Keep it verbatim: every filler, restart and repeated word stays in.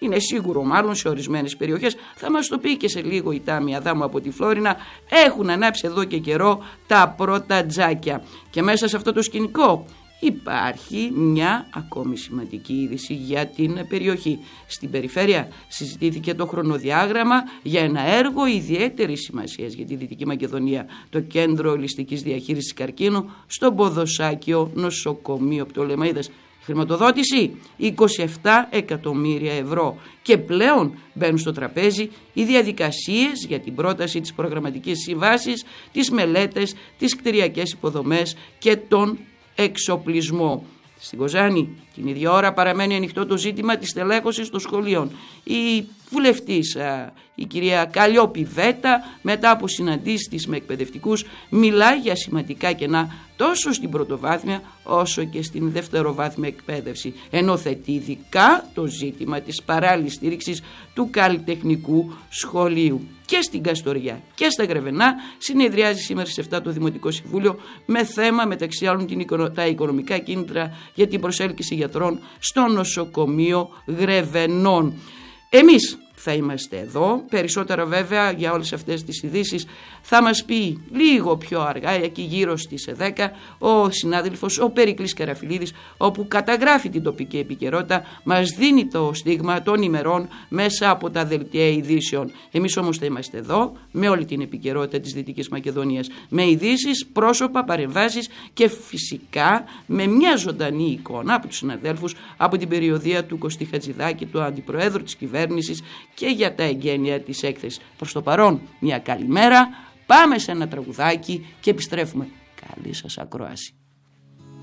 είναι σίγουρο μάλλον σε ορισμένες περιοχές, θα μας το πει και σε λίγο η Τάμη Αδάμου από τη Φλόρινα, έχουν ανάψει εδώ και καιρό τα πρώτα τζάκια. Και μέσα σε αυτό το σκηνικό υπάρχει μια ακόμη σημαντική είδηση για την περιοχή. Στην περιφέρεια συζητήθηκε το χρονοδιάγραμμα για ένα έργο ιδιαίτερης σημασίας για τη Δυτική Μακεδονία, το Κέντρο Ολιστικής Διαχείρισης Καρκίνου στο Ποδοσάκιο Νοσοκομείο Πτολεμαΐδας. Χρηματοδότηση είκοσι επτά εκατομμύρια ευρώ και πλέον μπαίνουν στο τραπέζι οι διαδικασίες για την πρόταση της προγραμματικής συμβάσης, τις μελέτες, τις κτηριακές υποδομές και τον εξοπλισμό. Στην Κοζάνη την ίδια ώρα παραμένει ανοιχτό το ζήτημα της τελέχωσης των σχολείων. Η βουλευτής, η κυρία Καλλιόπη Βέτα, μετά από συναντήσεις της με εκπαιδευτικούς, μιλάει για σημαντικά κενά τόσο στην πρωτοβάθμια όσο και στην δευτεροβάθμια εκπαίδευση, ενώ θέτει ειδικά το ζήτημα της παράλληλης στήριξης του καλλιτεχνικού σχολείου. Και στην Καστοριά και στα Γρεβενά συνεδριάζει σήμερα στις επτά το Δημοτικό Συμβούλιο με θέμα μεταξύ άλλων την, τα οικονομικά κίνητρα για την προσέλκυση γιατρών στο νοσοκομείο Γρεβενών. Εμείς θα είμαστε εδώ, περισσότερα βέβαια για όλες αυτές τις ειδήσεις θα μας πει λίγο πιο αργά, εκεί γύρω στις δέκα, ο συνάδελφος ο Περικλής Καραφιλίδης, όπου καταγράφει την τοπική επικαιρότητα, μας δίνει το στίγμα των ημερών μέσα από τα δελτία ειδήσεων. Εμείς όμως θα είμαστε εδώ με όλη την επικαιρότητα της Δυτικής Μακεδονίας, με ειδήσεις, πρόσωπα, παρεμβάσεις και φυσικά με μια ζωντανή εικόνα από τους συναδέλφους από την περιοδεία του Κωστή Χατζηδάκη, του Αντιπροέδρου της Κυβέρνησης, και για τα εγγένεια της έκθεσης. Προς το παρόν μια καλημέρα, πάμε σε ένα τραγουδάκι και επιστρέφουμε. Καλή σας ακρόαση.